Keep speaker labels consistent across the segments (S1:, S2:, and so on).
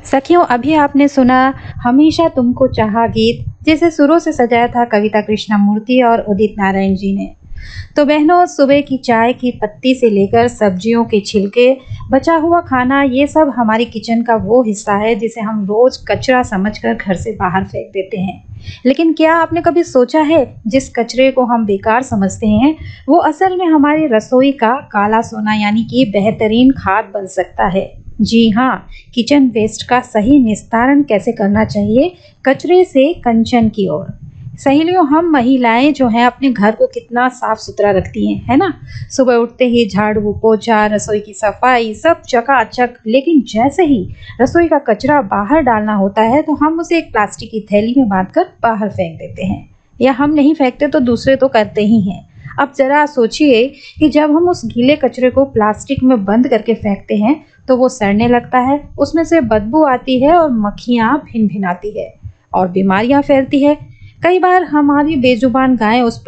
S1: सखियों, अभी आपने सुना हमेशा तुमको चाहा गीत, जिसे सुरों से सजाया था कविता कृष्णमूर्ति और उदित नारायण जी ने। तो बहनों, सुबह की चाय की पत्ती से लेकर सब्जियों के छिलके, बचा हुआ खाना, ये सब हमारी किचन का वो हिस्सा है जिसे हम रोज कचरा समझकर घर से बाहर फेंक देते हैं। लेकिन क्या आपने कभी सोचा है, जिस कचरे को हम बेकार समझते हैं, वो असल में हमारी रसोई का काला सोना यानी कि बेहतरीन खाद बन सकता है। जी हाँ, किचन वेस्ट का सही निस्तारण कैसे करना चाहिए, कचरे से कंचन की ओर। सहेलियों, हम महिलाएं जो हैं अपने घर को कितना साफ सुथरा रखती हैं, है ना। सुबह उठते ही झाड़ू पोछा, रसोई की सफाई, सब चकाचक। लेकिन जैसे ही रसोई का कचरा बाहर डालना होता है तो हम उसे एक प्लास्टिक की थैली में बांधकर बाहर फेंक देते हैं। या हम नहीं फेंकते तो दूसरे तो करते ही हैं। अब जरा सोचिए कि जब हम उस गीले कचरे को प्लास्टिक में बंद करके फेंकते हैं तो वो सड़ने लगता है, उसमें से बदबू आती है और मक्खियां भिन भिनाती है और बीमारियां फैलती है। कई बार हमारी बेजुबान गाय उस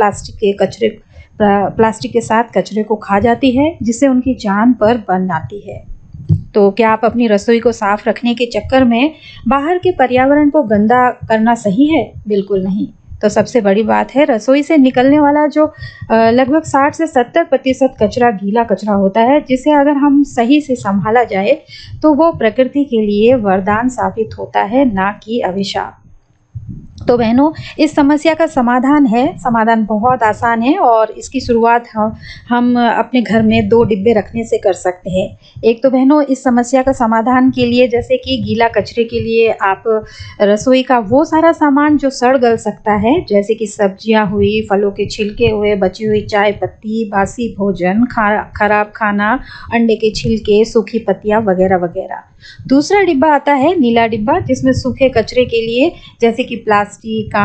S1: प्लास्टिक के साथ कचरे को खा जाती है, जिससे उनकी जान पर बन आती है। तो क्या आप अपनी रसोई को साफ रखने के चक्कर में बाहर के पर्यावरण को गंदा करना सही है? बिल्कुल नहीं। तो सबसे बड़ी बात है, रसोई से निकलने वाला जो लगभग 60 से 70% कचरा गीला कचरा होता है, जिसे अगर हम सही से संभाला जाए तो वो प्रकृति के लिए वरदान साबित होता है, ना कि अभिशाप। तो बहनों, इस समस्या का समाधान बहुत आसान है और इसकी शुरुआत हम अपने घर में 2 डिब्बे रखने से कर सकते हैं। एक तो बहनों, इस समस्या का समाधान के लिए, जैसे कि गीला कचरे के लिए आप रसोई का वो सारा सामान जो सड़ गल सकता है, जैसे कि सब्जियां हुई, फलों के छिलके हुए, बची हुई चाय पत्ती, बासी भोजन, खराब खाना, अंडे के छिलके, सूखी पत्तियां वगैरह वगैरह। दूसरा डिब्बा आता है नीला डिब्बा, जिसमें सूखे कचरे के लिए, जैसे कि प्लास्टिक,